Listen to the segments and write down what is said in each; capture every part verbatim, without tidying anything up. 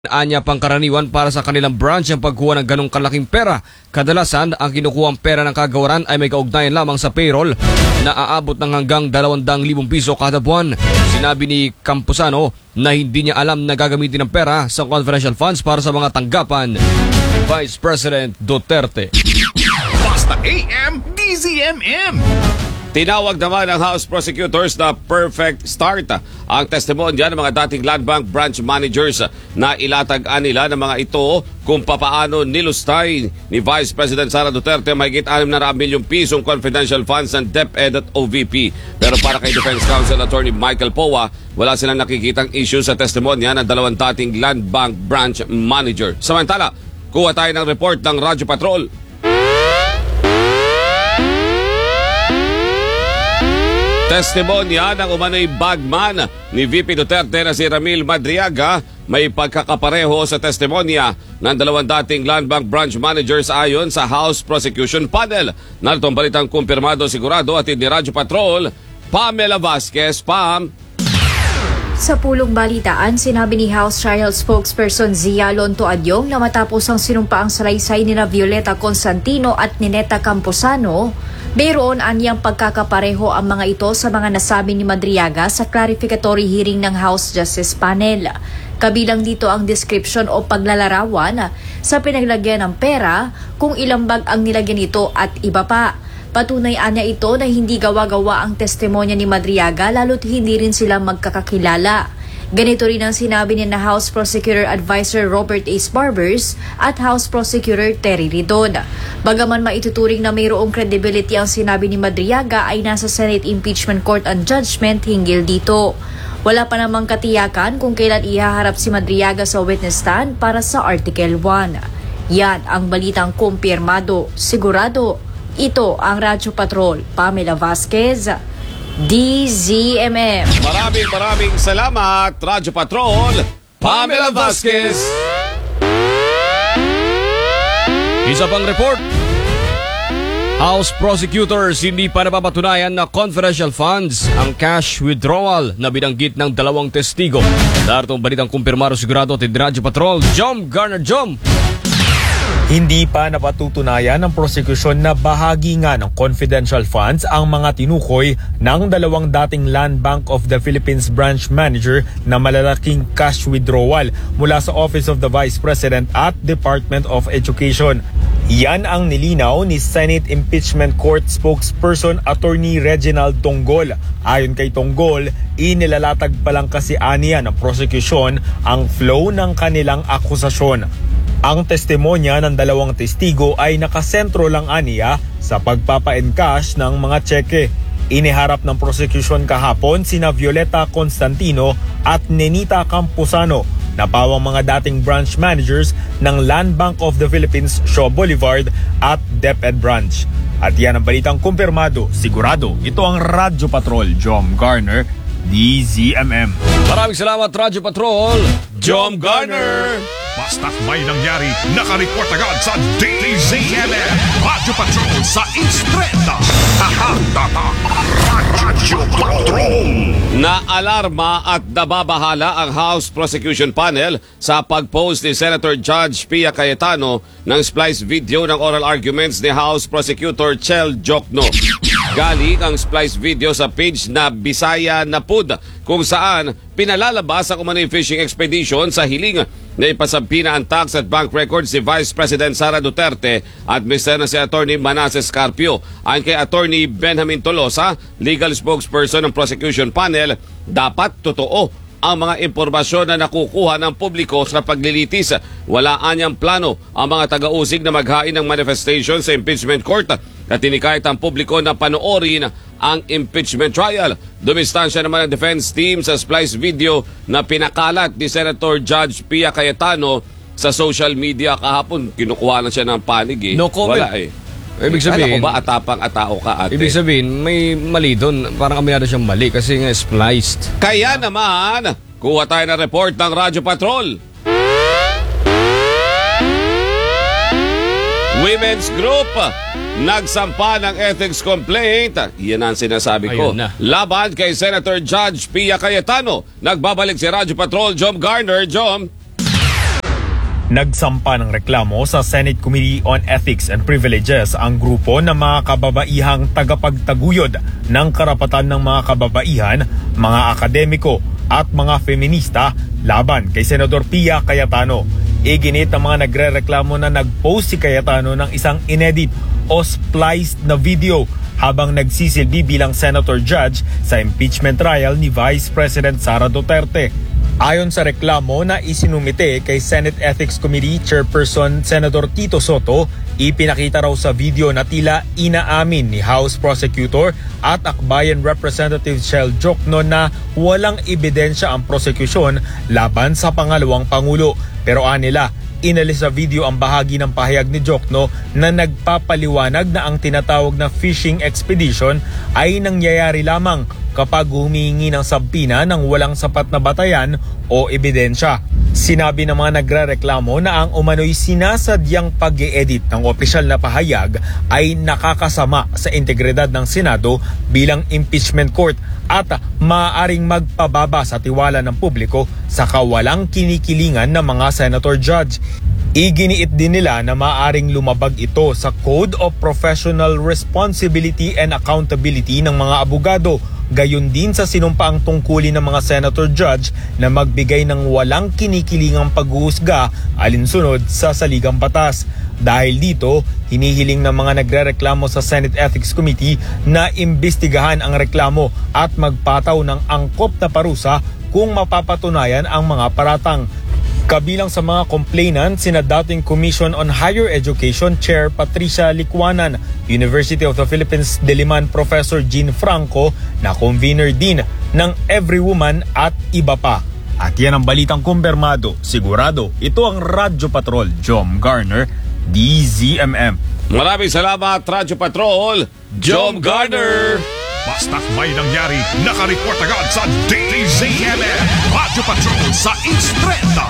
Anya pangkaraniwan para sa kanilang branch ang pagkuha ng ganong kalaking pera. Kadalasan, ang kinukuhang pera ng kagawaran ay may kaugnayan lamang sa payroll na aabot ng hanggang dalawang libong piso kada buwan. Sinabi ni Campuzano na hindi niya alam na gagamitin ng pera sa confidential funds para sa mga tanggapan. Vice President Duterte. Basta A M, D Z M M. Tinawag naman ng House Prosecutors na perfect start ang testimonya ng mga dating Land Bank branch managers na ilatag-an nila ng mga ito kung papaano nilustay ni Vice President Sara Duterte mahigit anim na milyong pisong confidential funds ng DepEd at O V P. Pero para kay Defense Counsel Attorney Michael Poa, wala silang nakikitang issue sa testimonya ng dalawang dating Land Bank branch manager. Samantala, kuha tayo ng report ng Radyo Patrol. Testimonya ng umano'y bagman ni V P Duterte na si Ramil Madriaga may pagkakapareho sa testimonya ng dalawang dating Land Bank branch managers ayon sa House Prosecution Panel. Narito ang balitang kumpirmado sigurado at ni Radyo Patrol, Pamela Vasquez. Pam. Sa pulong balitaan, sinabi ni House Trial Spokesperson Zia Lonto Adyong na matapos ang sinumpaang salaysay nina Violeta Constantino at Nineta Campuzano, mayroon anyang pagkakapareho ang mga ito sa mga nasabi ni Madriaga sa clarificatory hearing ng House Justice Panel. Kabilang dito ang description o paglalarawan sa pinaglagyan ng pera, kung ilang bag ang nilagyan ito at iba pa. Patunay anya ito na hindi gawa-gawa ang testimonya ni Madriaga lalo't hindi rin sila magkakakilala. Ganito rin ang sinabi ni na House Prosecutor Advisor Robert A. Barbers at House Prosecutor Terry Ridon. Bagaman maituturing na mayroong credibility ang sinabi ni Madriaga, ay nasa Senate Impeachment Court ang judgment hinggil dito. Wala pa namang katiyakan kung kailan ihaharap si Madriaga sa witness stand para sa Article one. Yan ang balitang kumpirmado, sigurado. Ito ang Radyo Patrol, Pamela Vasquez, D Z M M. Maraming maraming salamat, Radyo Patrol, Pamela Vasquez. Isa pang report. House prosecutors hindi pa napapatunayan na confidential funds ang cash withdrawal na binanggit ng dalawang testigo. Daratong balitang kumpirmado sigurado at Radyo Patrol, Jom Garner. Jom. Hindi pa napatutunayan ng prosekusyon na bahagi nga ng confidential funds ang mga tinukoy ng dalawang dating Land Bank of the Philippines branch manager na malalaking cash withdrawal mula sa Office of the Vice President at Department of Education. Yan ang nilinaw ni Senate Impeachment Court spokesperson Attorney Reginald Tonggol. Ayon kay Tonggol, inilalatag pa lang kasi aniya ng prosekusyon ang flow ng kanilang akusasyon. Ang testimonya ng dalawang testigo ay nakasentro lang aniya sa pagpapa-encash ng mga tseke. Iniharap ng prosecution kahapon sina Violeta Constantino at Nineta Campuzano na pawang mga dating branch managers ng Land Bank of the Philippines, Shaw Boulevard at DepEd branch. At yan ang balitang kumpirmado, sigurado. Ito ang Radyo Patrol, Jom Garner, D Z M M. Maraming salamat, Radyo Patrol, Jom Garner. Basta't may nangyari, nakareport agad sa D Z M M. Radyo Patrol sa Instreta. Tahan-tata, Radyo Patrol. Naalarma at nababahala ang House Prosecution Panel sa pag-post ni Senator Judge Pia Cayetano ng splice video ng oral arguments ni House Prosecutor Chel Jokno. Galing ang splice video sa page na Bisaya na Pud, kung saan pinalalabas ang umano'y fishing expedition sa hiling na ipasampina ang tax at bank records si Vice President Sara Duterte at Mister na si Attorney Manasseh Carpio. Ayon kay Attorney Benjamin Tolosa, legal spokesperson ng prosecution panel, dapat totoo ang mga impormasyon na nakukuha ng publiko sa paglilitis. Wala anyang plano ang mga taga-usig na maghain ng manifestation sa impeachment court at tinikayat ang publiko na panoorin ang impeachment trial. Dumistansya naman ang defense team sa splice video na pinakalat ni Senator Judge Pia Cayetano sa social media kahapon. Kinukuha na siya ng panig eh. No comment. Wala eh. Ibig sabihin, ko ba atapang atao ka ate? Ibig sabihin, may mali doon. Parang aminado siyang mali kasi nga spliced. Kaya naman, kuha tayo ng report ng Radyo Patrol. Women's Group nagsampa ng ethics complaint. Yan ang sinasabi ko. Laban kay Senator Judge Pia Cayetano. Nagbabalik si Radyo Patrol, Jom Garner. Jom. Nagsampa ng reklamo sa Senate Committee on Ethics and Privileges ang grupo ng mga kababaihang tagapagtaguyod ng karapatan ng mga kababaihan, mga akademiko at mga feminista laban kay Senador Pia Cayetano. Iginit ng mga nagrereklamo na nag-post si Cayetano ng isang inedit o spliced na video habang nagsisilbi bilang senator judge sa impeachment trial ni Vice President Sara Duterte. Ayon sa reklamo na isinumite kay Senate Ethics Committee Chairperson Senator Tito Soto, ipinakita raw sa video na tila inaamin ni House Prosecutor at Akbayan Representative Shel Jokno na walang ebidensya ang prosekusyon laban sa pangalawang Pangulo. Pero anila, inalis sa video ang bahagi ng pahayag ni Jokno na nagpapaliwanag na ang tinatawag na fishing expedition ay nangyayari lamang kapag humihingi ng sabpina ng walang sapat na batayan o ebidensya. Sinabi ng mga nagrereklamo na ang umano'y sinasadyang pag-e-edit ng opisyal na pahayag ay nakakasama sa integridad ng Senado bilang impeachment court at maaaring magpababa sa tiwala ng publiko sa kawalang kinikilingan ng mga senator judge. Iginiit din nila na maaaring lumabag ito sa Code of Professional Responsibility and Accountability ng mga abogado, gayon din sa sinumpaang tungkulin ng mga senator judge na magbigay ng walang kinikilingang paghuhusga alinsunod sa saligang batas. Dahil dito, hinihiling ng mga nagrereklamo sa Senate Ethics Committee na imbestigahan ang reklamo at magpataw ng angkop na parusa kung mapapatunayan ang mga paratang. Kabilang sa mga complainant, sina dating Commission on Higher Education Chair Patricia Licuanan, University of the Philippines Diliman Professor Jean Franco na convener din ng Every Woman at iba pa. At yan ang balitang kumpirmado, sigurado. Ito ang Radyo Patrol, Jom Garner, D Z M M. Maraming salamat, Radyo Patrol, Jom Garner. Basta't may nangyari, nakareport agad sa D Z M M. Radyo Patrol sa Instrenta.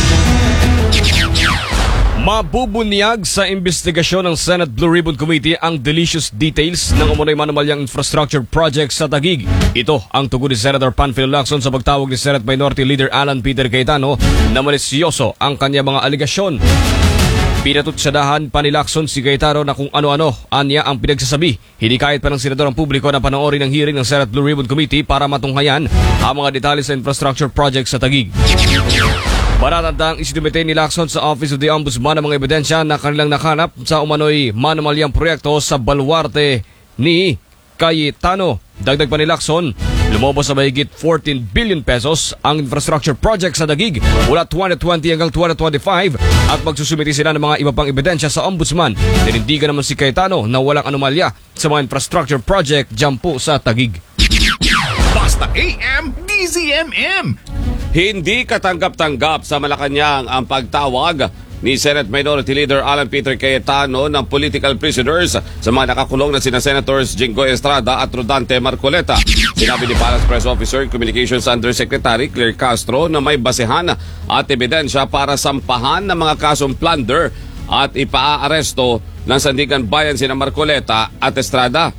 Mabubunyag sa investigasyon ng Senate Blue Ribbon Committee ang delicious details ng umunoy manumalyang infrastructure project sa Taguig. Ito ang tugon ni Senator Panfilo Lacson sa pagtawag ni Senate Minority Leader Alan Peter Cayetano na malisyoso ang kanya mga aligasyon. Pinatutsadahan pa ni Lacson si Cayetano na kung ano-ano anya ang pinagsasabi. Hinikayat pa ng senador ang publiko na panoorin ang hearing ng Senate Blue Ribbon Committee para matunghayan ang mga detalye sa infrastructure project sa Taguig. Matatandang isinumite ni Lacson sa Office of the Ombudsman ang mga ebidensya na kanilang nakanap sa umano'y manumalyang proyekto sa baluarte ni Cayetano. Dagdag pa ni Lacson, lumabas sa mahigit fourteen billion pesos ang infrastructure project sa Taguig mula twenty twenty hanggang twenty twenty-five at magsusumiti sila ng mga iba pang ebidensya sa Ombudsman. Ninindigan naman si Cayetano na walang anomalya sa mga infrastructure project dyan po sa Taguig. Basta A M D Z M M. Hindi katanggap-tanggap sa Malacanang ang pagtawag ni Senate Minority Leader Alan Peter Cayetano ng political prisoners sa mga nakakulong na sina Senators Jinggoy Estrada at Rodante Marcoleta. Sinabi ni Palace Press Officer Communications Undersecretary Claire Castro na may basehan at ebidensya para sampahan ng mga kasong plunder at ipaaresto ng Sandigan Bayan sina Marcoleta at Estrada.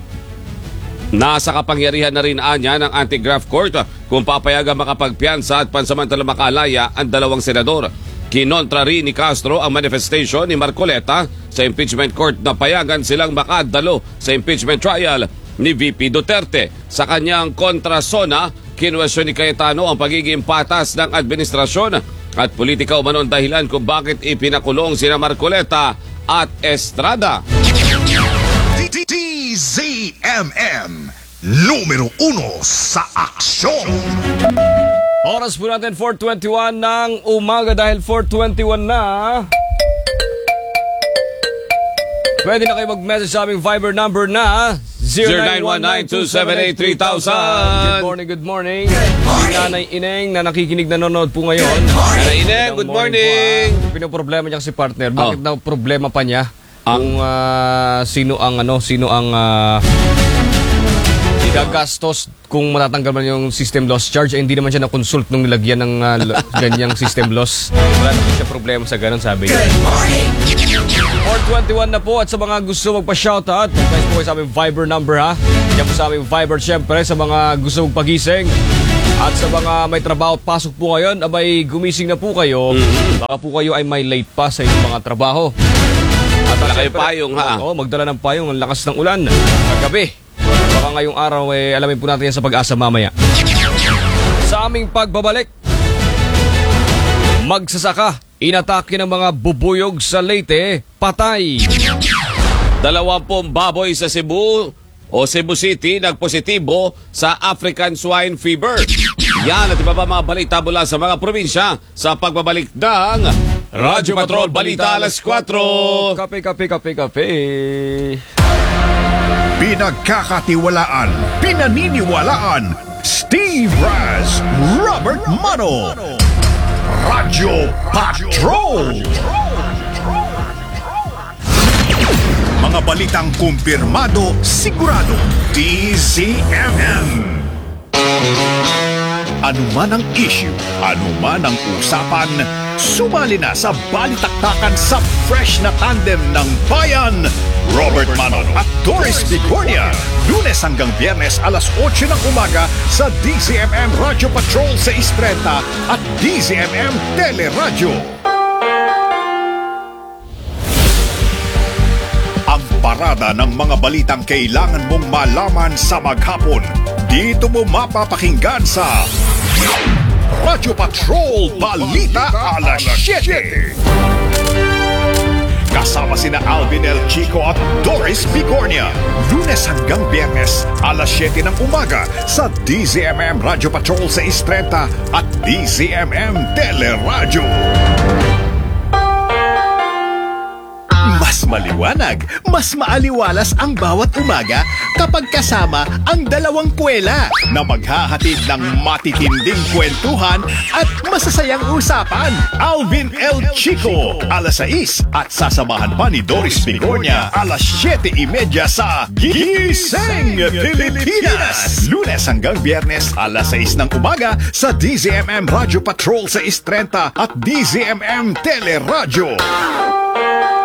Nasa kapangyarihan na rin anya ng anti-graft court kung papayagan makapagpiyansa at pansamantala makalaya ang dalawang senador. Kinontra rin ni Castro ang manifestation ni Marcoleta sa impeachment court na payagan silang makadalo sa impeachment trial ni V P Duterte. Sa kanyang kontrasona, kinwestiyon ni Cayetano ang pagiging patas ng administrasyon at politika umanon dahilan kung bakit ipinakulong sina Marcoleta at Estrada. D Z M M. Numero uno sa aksyon. Oras po natin four twenty-one ng umaga dahil four twenty-one na. Pwede na kayo mag-message sa aming Viber number na zero nine one nine two seven eight three thousand. Good morning, good morning. Nanay Ineng na nakikinig nanonood po ngayon. Nanay Ineng, good morning. Pinoproblema niya kasi partner. Bakit Oh. na problema pa niya? Kung uh, sino ang ano, sino ang uh, gagastos kung matatanggal man yung system loss charge, eh, hindi naman siya na-consult nung nilagyan ng uh, ganyang system loss. Wala naman siya problema sa ganun, sabi niya. four twenty-one na po at sa mga gusto magpa-shoutout, guys po kayo sa aming Viber number ha. Yan po sa aming Viber syempre sa mga gusto magpagising. At sa mga may trabaho at pasok po ngayon, abay gumising na po kayo. Mm-hmm. Baka po kayo ay may late pa sa inyong mga trabaho. At Dala kayo syempre, payong, ha? Oo, magdala ng payong. Ang lakas ng ulan. Kagabi. Baka ngayong araw, eh, alamin po natin yan sa Pag-asa mamaya. Sa aming pagbabalik, magsasaka. Inatake ng mga bubuyog sa Leyte, patay. Dalawampung baboy sa Cebu o Cebu City nagpositibo sa African Swine Fever. Yan at iba pa mga balita mula sa mga probinsya sa pagbabalik ng Radyo Patrol Balita alas kwatro. Kape, kape, kape, kape. Pinagkakatiwalaan, pinaniniwalaan, Steve Raz, Robert Mano. Radyo Patrol. Mga balitang kumpirmado, sigurado, D Z M M. Ano man ang issue, ano man ang usapan, sumali na sa balitaktakan sa fresh na tandem ng bayan. Robert Manon at Doris Bigornia. Lunes hanggang Biyernes alas otso ng umaga sa D Z M M Radio Patrol sa Istreta at D Z M M Teleradyo. Ang parada ng mga balitang kailangan mong malaman sa maghapon. Dito mo mapapakinggan sa Radyo Patrol Balita alas siyete. Kasama sina Alvin El Chico at Doris Bigornia. Lunes hanggang Biyernes, alas siyete ng umaga sa D Z M M Radio Patrol sa Istreta at D Z M M Teleradyo. Mas maliwanag, mas maaliwalas ang bawat umaga kapag kasama ang dalawang kwela na maghahatid ng matitinding kwentuhan at masasayang usapan. Alvin El Chico, alas sais at sasamahan pa ni Doris Bigornia, alas siyete trenta sa Gising Pilipinas. Lunes hanggang Biyernes, alas sais ng umaga sa D Z M M Radio Patrol sa Istreta at D Z M M Teleradyo.